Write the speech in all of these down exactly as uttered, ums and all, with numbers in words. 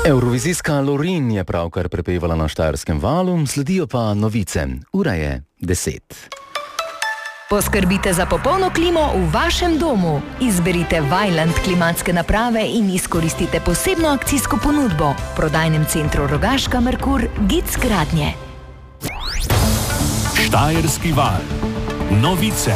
Evrovizijska Lorin je pravkar prepevala na Štajerskem valu, sledijo pa novice. Ura je deset. Poskrbite za popolno klimo v vašem domu. Izberite Vaillant klimatske naprave in izkoristite posebno akcijsko ponudbo. V prodajnem centru Rogaška Merkur Gic gradnje. Štajerski val. Novice.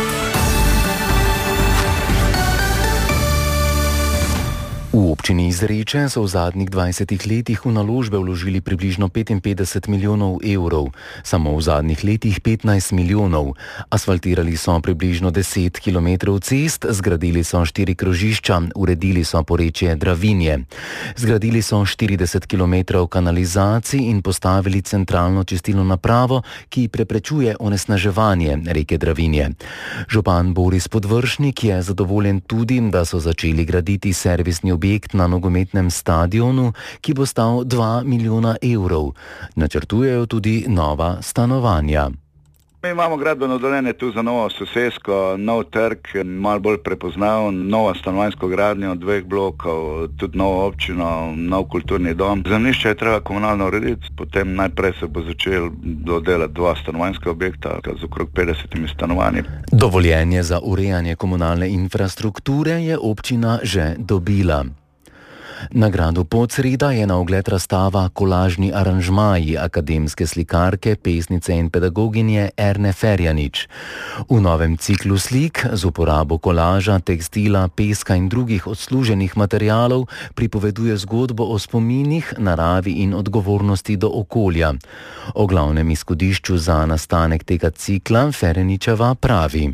V občini Izreče so v zadnjih dvajsetih letih v naložbe vložili približno petinpetdeset milijonov evrov, samo v zadnjih letih petnajst milijonov. Asfaltirali so približno deset kilometrov cest, zgradili so štiri krožišča, uredili so porečje Dravinje. Zgradili so štirideset kilometrov kanalizacij in postavili centralno čistilno napravo, ki preprečuje onesnaževanje reke Dravinje. Župan Boris Podvršnik je zadovoljen tudi, da so začeli graditi servisni objekt na nogometnem stadionu, ki bo stal dva milijona evrov. Načrtujejo tudi nova stanovanja. Mi imamo gradbeno dovoljenje tu za novo sosesko, nov trg, malo bolj prepoznaven, nova stanovanjsko gradnjo, dveh blokov, tudi novo občino, nov kulturni dom. Zemljišče je treba komunalno urediti, potem najprej se bo začel dodelati dva stanovanjska objekta z okrog petdesetimi stanovanji. Dovoljenje za urejanje komunalne infrastrukture je občina že dobila. Na gradu Podsreda je na ogled razstava Kolažni aranžmaji akademske slikarke, pesnice in pedagoginje Erne Ferjanič. V novem ciklu slik z uporabo kolaža, tekstila, peska in drugih odsluženih materialov pripoveduje zgodbo o spominih, naravi in odgovornosti do okolja. O glavnem izhodišču za nastanek tega cikla Ferjaničeva pravi: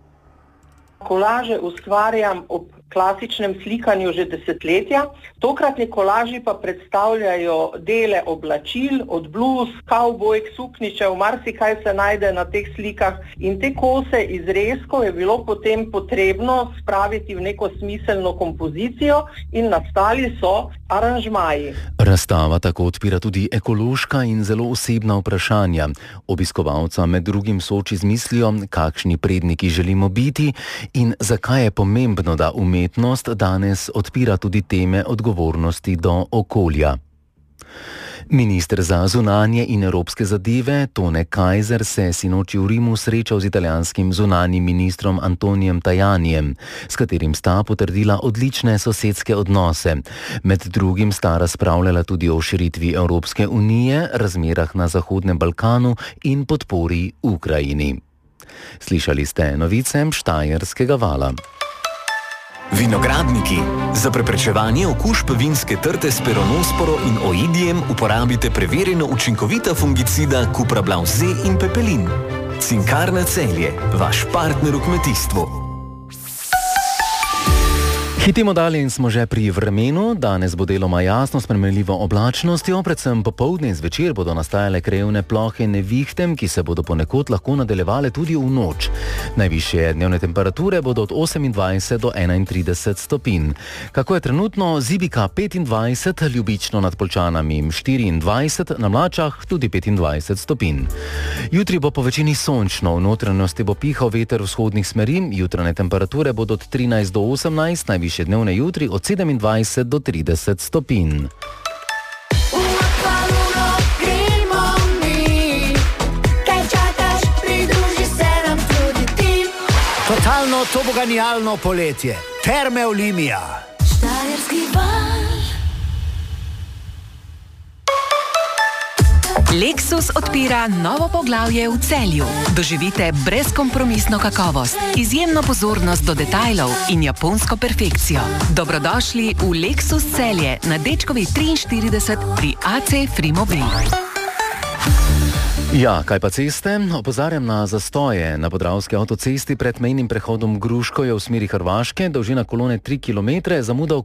Kolaže ustvarjam ob klasičnem slikanju že desetletja. Tokratni kolaži pa predstavljajo dele oblačil, od bluz, kavbojk, sukničev, marsikaj se najde na teh slikah in te kose izrezkov je bilo potem potrebno spraviti v neko smiselno kompozicijo in nastali so aranžmaji. Razstava tako odpira tudi ekološka in zelo osebna vprašanja. Obiskovalca med drugim sooči z mislijo, kakšni predniki želimo biti in zakaj je pomembno, da umetnost danes odpira tudi teme odgovornosti do okolja. Minister za zunanje in evropske zadeve Tone Kajzer se sinoči v Rimu srečal z italijanskim zunanjim ministrom Antonijem Tajanijem, s katerim sta potrdila odlične sosedske odnose. Med drugim sta razpravljala tudi o širitvi Evropske unije, razmerah na Zahodnem Balkanu in podpori Ukrajini. Slišali ste novice Štajerskega vala. Vinogradniki. Za preprečevanje okužb vinske trte s peronosporo in oidijem uporabite preverjeno učinkovita fungicida Cuprablav Z in Pepelin. Cinkarna Celje, vaš partner v kmetijstvu. Hitimo dalje in smo že pri vremenu. Danes bo deloma jasno s spremenljivo oblačnostjo, predvsem popoldne in zvečer bodo nastajale krajevne plohe nevihte, ki se bodo ponekod lahko nadaljevale tudi v noč. Najvišje dnevne temperature bodo od osemindvajset do enaintrideset stopinj. Kako je trenutno? Zibika petindvajset, Ljubično nad Poljčanami štiriindvajset, na Mlačah tudi petindvajset stopinj. Jutri bo po večini sončno, v notranjosti bo pihal veter vzhodnih smeri, jutranje temperature bodo od trinajst do osemnajst, najvišje dnevne jutri od sedemindvajset do trideset stopinj. Totalno toboganijalno poletje. Terme Olimia. Štajerski val. Lexus odpira novo poglavje v Celju. Doživite brezkompromisno kakovost, izjemno pozornost do detajlov in japonsko perfekcijo. Dobrodošli v Lexus Celje na Dečkovi triinštirideset pri A C Frimobil. Ja, kaj pa ceste? Opozarjam na zastoje. Na podravski avtocesti pred mejnim prehodom Gruško je v smeri Hrvaške, dolžina kolone tri kilometre, zamuda